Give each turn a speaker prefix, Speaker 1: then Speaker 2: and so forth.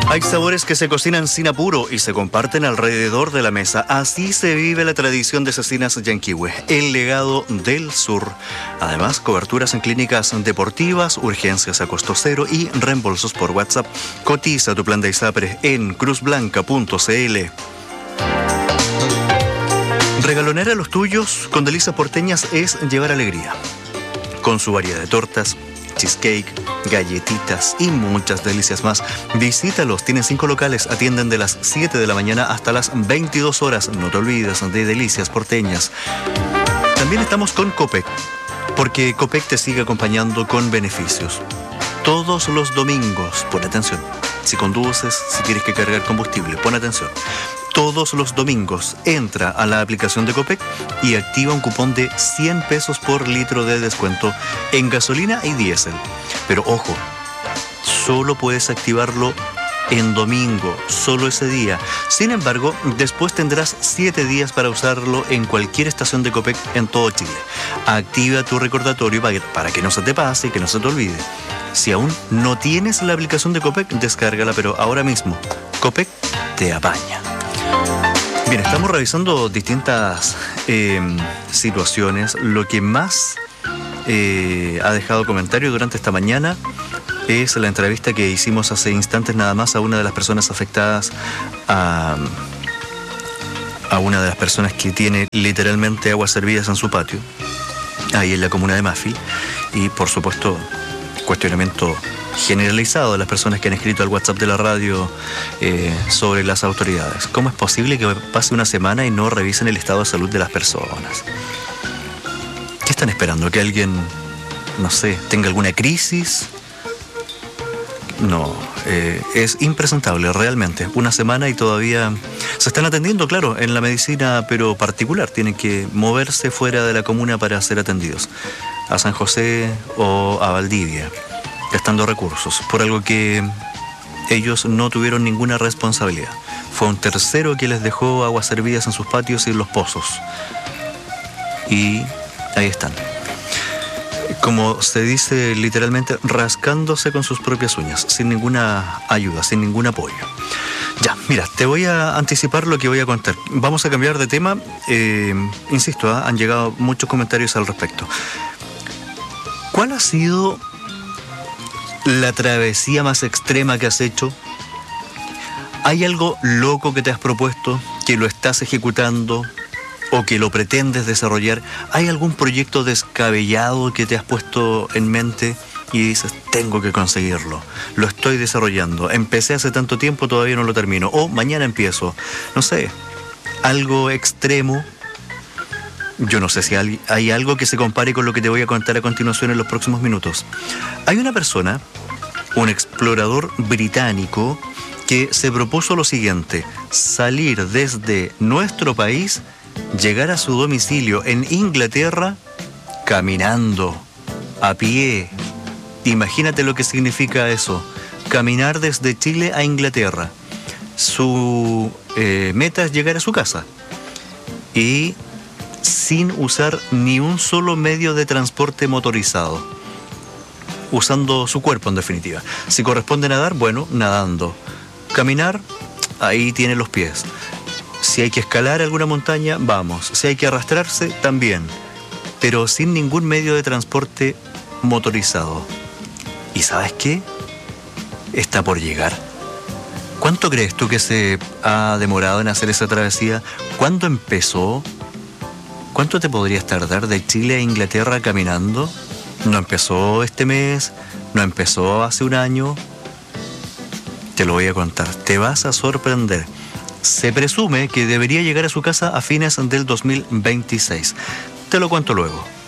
Speaker 1: Hay sabores que se cocinan sin apuro y se comparten alrededor de la mesa. Así se vive la tradición de Cecinas Yanquihue, el legado del sur. Además, coberturas en clínicas deportivas, urgencias a costo cero y reembolsos por WhatsApp. Cotiza tu plan de ISAPRE en cruzblanca.cl. Regalonear a los tuyos con delicias porteñas es llevar alegría. Con su variedad de tortas, cheesecake, galletitas y muchas delicias más. Visítalos, tienen 5 locales, atienden de las 7 de la mañana hasta las 22 horas. No te olvides de delicias porteñas. También estamos con Copec, porque Copec te sigue acompañando con beneficios. Todos los domingos, pon atención, si conduces, si tienes que cargar combustible, pon atención. Todos los domingos entra a la aplicación de Copec y activa un cupón de 100 pesos por litro de descuento en gasolina y diésel. Pero ojo, solo puedes activarlo en domingo, solo ese día. Sin embargo, después tendrás 7 días para usarlo en cualquier estación de Copec en todo Chile. Activa tu recordatorio para que no se te pase y que no se te olvide. Si aún no tienes la aplicación de Copec, descárgala, pero ahora mismo. Copec te apaña. Bien, estamos revisando distintas situaciones. Lo que más ha dejado comentario durante esta mañana es la entrevista que hicimos hace instantes nada más a una de las personas afectadas, a una de las personas que tiene literalmente aguas servidas en su patio, ahí en la comuna de Mafil, y por supuesto cuestionamiento generalizado de las personas que han escrito al WhatsApp de la radio sobre las autoridades. ¿Cómo es posible que pase una semana y no revisen el estado de salud de las personas? ¿Qué están esperando? ¿Que alguien, no sé, tenga alguna crisis? No, es impresentable realmente. Una semana y todavía se están atendiendo, claro, en la medicina, pero particular. Tienen que moverse fuera de la comuna para ser atendidos. A San José o a Valdivia, gastando recursos, por algo que ellos no tuvieron ninguna responsabilidad. Fue un tercero que les dejó aguas servidas en sus patios y en los pozos. Y ahí están. Como se dice literalmente, rascándose con sus propias uñas, sin ninguna ayuda, sin ningún apoyo. Ya, mira, te voy a anticipar lo que voy a contar. Vamos a cambiar de tema. Insisto, han llegado muchos comentarios al respecto. ¿Cuál ha sido la travesía más extrema que has hecho? ¿Hay algo loco que te has propuesto, que lo estás ejecutando o que lo pretendes desarrollar? ¿Hay algún proyecto descabellado que te has puesto en mente y dices, tengo que conseguirlo, lo estoy desarrollando, empecé hace tanto tiempo, todavía no lo termino, o mañana empiezo? No sé, algo extremo. Yo no sé si hay algo que se compare con lo que te voy a contar a continuación en los próximos minutos. Hay una persona, un explorador británico, que se propuso lo siguiente: salir desde nuestro país, llegar a su domicilio en Inglaterra, caminando, a pie. Imagínate lo que significa eso, caminar desde Chile a Inglaterra. Su meta es llegar a su casa y sin usar ni un solo medio de transporte motorizado, usando su cuerpo en definitiva. Si corresponde nadar, bueno, nadando. Caminar, ahí tiene los pies. Si hay que escalar alguna montaña, vamos. Si hay que arrastrarse, también. Pero sin ningún medio de transporte motorizado. ¿Y sabes qué? Está por llegar. ¿Cuánto crees tú que se ha demorado en hacer esa travesía? ¿Cuándo empezó? ¿Cuánto te podrías tardar de Chile a Inglaterra caminando? No empezó este mes, no empezó hace un año. Te lo voy a contar, te vas a sorprender. Se presume que debería llegar a su casa a fines del 2026. Te lo cuento luego.